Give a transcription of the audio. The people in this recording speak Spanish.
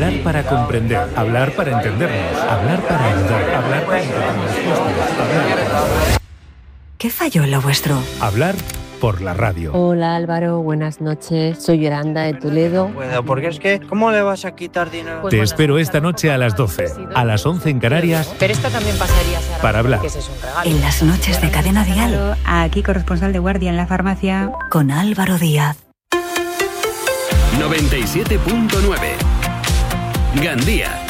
Hablar para comprender, hablar para entendernos, hablar para ayudar, hablar para encontrar respuestas, hablar. ¿Qué falló en lo vuestro? Hablar por la radio. Hola Álvaro, buenas noches. Soy Yolanda de Toledo. Bueno, porque es que, ¿cómo le vas a quitar dinero? Te espero esta noche a las 12, a las 11 en Canarias. Pero esto también pasaría, Sara, para hablar. que ese es un regalo. En las noches de Cadena Dial. Aquí corresponsal de guardia en la farmacia. Con Álvaro Díaz. 97.9 Gandía.